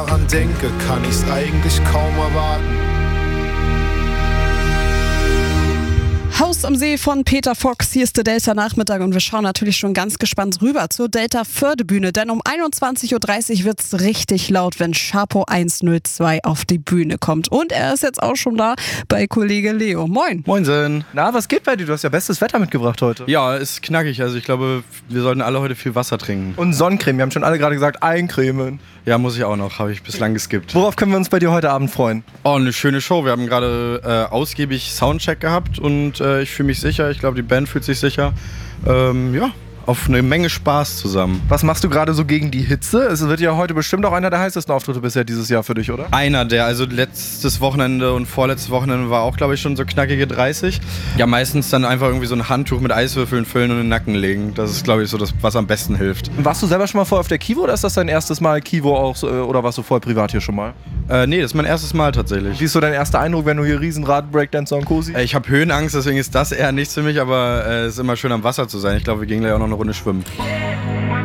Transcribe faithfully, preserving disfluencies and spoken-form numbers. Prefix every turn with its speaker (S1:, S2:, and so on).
S1: daran denke, kann ich's eigentlich kaum erwarten.
S2: Haus am See von Peter Fox, hier ist der Delta Nachmittag und wir schauen natürlich schon ganz gespannt rüber zur Delta Fördebühne, denn um einundzwanzig Uhr dreißig wird's richtig laut, wenn Sharpo hundertzwei auf die Bühne kommt. Und er ist jetzt auch schon da bei Kollege Leo. Moin.
S3: Moinsen.
S4: Na, was geht bei dir? Du hast ja bestes Wetter mitgebracht heute.
S3: Ja, ist knackig. Also ich glaube, wir sollten alle heute viel Wasser trinken.
S4: Und Sonnencreme. Wir haben schon alle gerade gesagt, eincremen.
S3: Ja, muss ich auch noch. Habe ich bislang geskippt.
S4: Worauf können wir uns bei dir heute Abend freuen?
S3: Oh, eine schöne Show. Wir haben gerade äh, ausgiebig Soundcheck gehabt und äh, ich fühle mich sicher. Ich glaube, die Band fühlt sich sicher. Ähm, ja, auf eine Menge Spaß zusammen.
S4: Was machst du gerade so gegen die Hitze? Es wird ja heute bestimmt auch einer der heißesten Auftritte bisher dieses Jahr für dich, oder?
S3: Einer der, also letztes Wochenende und vorletztes Wochenende war auch, glaube ich, schon so knackige dreißig. Ja, meistens dann einfach irgendwie so ein Handtuch mit Eiswürfeln füllen und in den Nacken legen. Das ist, glaube ich, so das, was am besten hilft.
S4: Warst du selber schon mal vorher auf der Kivo oder ist das dein erstes Mal Kivo auch so, oder warst du vorher privat hier schon mal?
S3: Äh, nee, das ist mein erstes Mal tatsächlich.
S4: Wie ist so dein erster Eindruck, wenn du hier Riesenrad, Breakdancer und Co. siehst?
S3: Äh, ich habe Höhenangst, deswegen ist das eher nichts für mich, aber es äh, ist immer schön am Wasser zu sein. Ich glaube, wir gehen gleich auch noch eine Runde schwimmen.